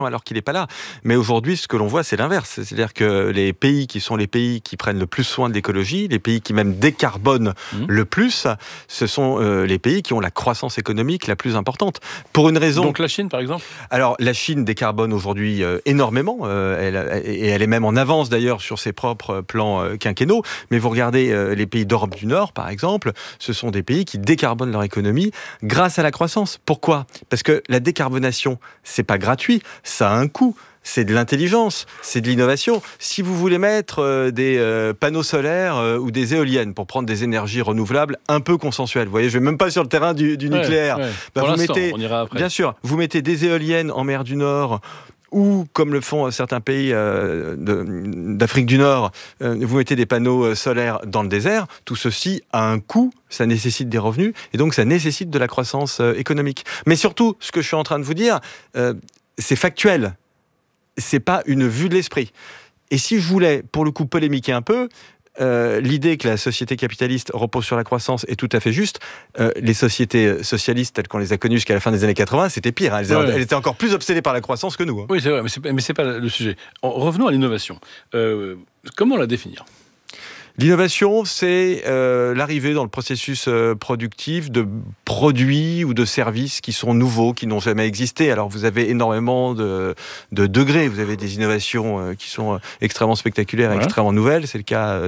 alors qu'il n'est pas là. Mais aujourd'hui, ce que l'on voit, c'est l'inverse. C'est-à-dire que les pays qui sont les pays qui prennent le plus soin de l'écologie, les pays qui même décarbonent le plus, ce sont les pays qui ont la croissance économique la plus importante. Pour une raison... Donc la Chine, par exemple ? Alors, la Chine décarbone aujourd'hui énormément, et elle est même en avance d'ailleurs sur ses propres plans quinquennaux. Mais vous regardez les pays d'Europe du Nord, par exemple, ce sont des pays qui décarbonent leur économie grâce à la croissance. Pourquoi ? Parce que la décarbonation, c'est pas gratuit. Ça a un coût, c'est de l'intelligence, c'est de l'innovation. Si vous voulez mettre des panneaux solaires ou des éoliennes pour prendre des énergies renouvelables un peu consensuelles, vous voyez, je ne vais même pas sur le terrain du nucléaire. Pour l'instant, on ira après. Bien sûr, vous mettez des éoliennes en mer du Nord, ou, comme le font certains pays d'Afrique du Nord, vous mettez des panneaux solaires dans le désert. Tout ceci a un coût, ça nécessite des revenus, et donc ça nécessite de la croissance économique. Mais surtout, ce que je suis en train de vous dire, c'est factuel. C'est pas une vue de l'esprit. Et si je voulais, pour le coup, polémiquer un peu, l'idée que la société capitaliste repose sur la croissance est tout à fait juste. Les sociétés socialistes, telles qu'on les a connues jusqu'à la fin des années 80, c'était pire. Elles étaient encore plus obsédées par la croissance que nous. Oui, c'est vrai, mais c'est pas le sujet. Revenons à l'innovation. Comment la définir ? L'innovation, c'est l'arrivée dans le processus productif de produits ou de services qui sont nouveaux, qui n'ont jamais existé. Alors, vous avez énormément de degrés. Vous avez des innovations qui sont extrêmement spectaculaires, extrêmement nouvelles. C'est le cas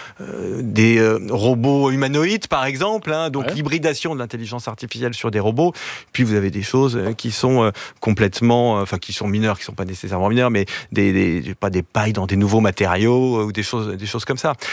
des robots humanoïdes, par exemple. Donc, l'hybridation de l'intelligence artificielle sur des robots. Puis, vous avez des choses qui sont complètement... qui sont mineures, qui ne sont pas nécessairement mineures, mais des pailles dans des nouveaux matériaux ou des choses comme ça.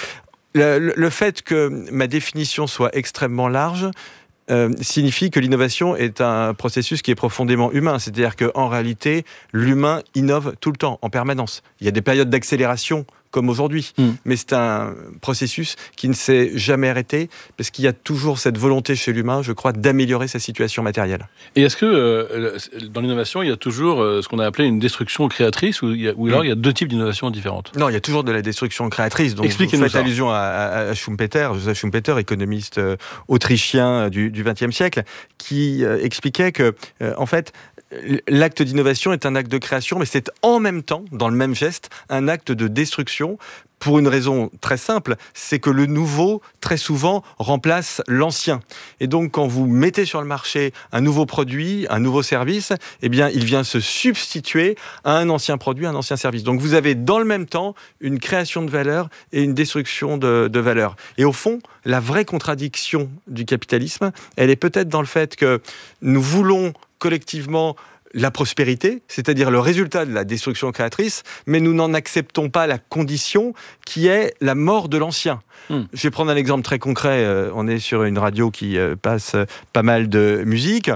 Le fait que ma définition soit extrêmement large signifie que l'innovation est un processus qui est profondément humain. C'est-à-dire qu'en réalité, l'humain innove tout le temps, en permanence. Il y a des périodes d'accélération comme aujourd'hui. Mais c'est un processus qui ne s'est jamais arrêté parce qu'il y a toujours cette volonté chez l'humain, je crois, d'améliorer sa situation matérielle. Et est-ce que dans l'innovation, il y a toujours ce qu'on a appelé une destruction créatrice ou alors il y a deux types d'innovations différentes ? Non, il y a toujours de la destruction créatrice. Donc, expliquez-nous vous faites ça. allusion à Schumpeter, Joseph Schumpeter, économiste autrichien du XXe siècle, qui expliquait que, en fait, l'acte d'innovation est un acte de création, mais c'est en même temps, dans le même geste, un acte de destruction, pour une raison très simple, c'est que le nouveau, très souvent, remplace l'ancien. Et donc, quand vous mettez sur le marché un nouveau produit, un nouveau service, eh bien, il vient se substituer à un ancien produit, un ancien service. Donc, vous avez dans le même temps une création de valeur et une destruction de valeur. Et au fond, la vraie contradiction du capitalisme, elle est peut-être dans le fait que nous voulons collectivement la prospérité, c'est-à-dire le résultat de la destruction créatrice, mais nous n'en acceptons pas la condition qui est la mort de l'ancien. Je vais prendre un exemple très concret. On est sur une radio qui passe pas mal de musique.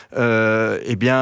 Le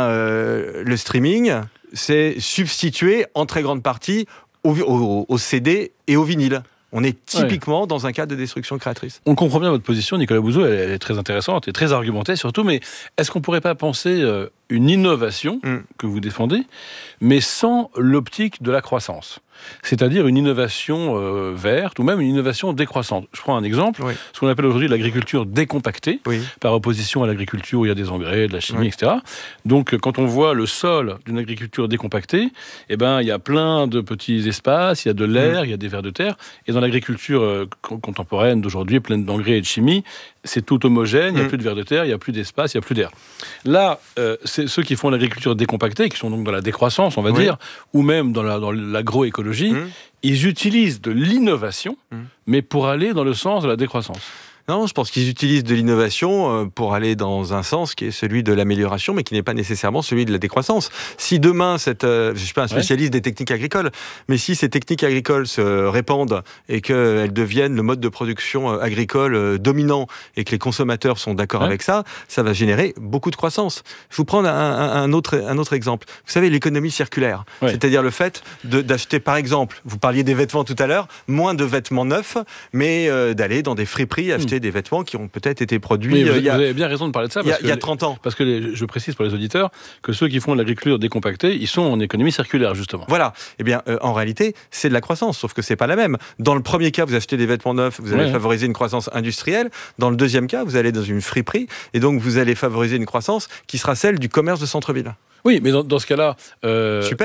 streaming s'est substitué en très grande partie au CD et au vinyle. On est typiquement dans un cas de destruction créatrice. On comprend bien votre position, Nicolas Bouzou, elle est très intéressante et très argumentée surtout, mais est-ce qu'on ne pourrait pas penser une innovation que vous défendez, mais sans l'optique de la croissance ? C'est-à-dire une innovation verte ou même une innovation décroissante. Je prends un exemple, ce qu'on appelle aujourd'hui l'agriculture décompactée, par opposition à l'agriculture où il y a des engrais, de la chimie, etc. Donc, quand on voit le sol d'une agriculture décompactée, il y a plein de petits espaces, il y a de l'air, il y a des vers de terre. Et dans l'agriculture contemporaine d'aujourd'hui, pleine d'engrais et de chimie, c'est tout homogène, il n'y a plus de vers de terre, il n'y a plus d'espace, il n'y a plus d'air. Là, c'est ceux qui font l'agriculture décompactée, qui sont donc dans la décroissance, on va dire, ou même dans l'agroécologie, ils utilisent de l'innovation, mais pour aller dans le sens de la décroissance. Non, je pense qu'ils utilisent de l'innovation pour aller dans un sens qui est celui de l'amélioration, mais qui n'est pas nécessairement celui de la décroissance. Si demain, je ne suis pas un spécialiste des techniques agricoles, mais si ces techniques agricoles se répandent et qu'elles deviennent le mode de production agricole dominant et que les consommateurs sont d'accord avec ça, ça va générer beaucoup de croissance. Je vous prends un autre exemple. Vous savez, l'économie circulaire, c'est-à-dire le fait d'acheter, par exemple, vous parliez des vêtements tout à l'heure, moins de vêtements neufs, mais d'aller dans des friperies acheter acheter des vêtements qui ont peut-être été produits vous avez bien raison de parler de ça. Il y a 30 ans. Parce que je précise pour les auditeurs que ceux qui font de l'agriculture décompactée, ils sont en économie circulaire, justement. Voilà. Eh bien, en réalité, c'est de la croissance, sauf que c'est pas la même. Dans le premier cas, vous achetez des vêtements neufs, vous allez favoriser une croissance industrielle. Dans le deuxième cas, vous allez dans une friperie, et donc vous allez favoriser une croissance qui sera celle du commerce de centre-ville. Oui, mais dans ce cas-là... Super.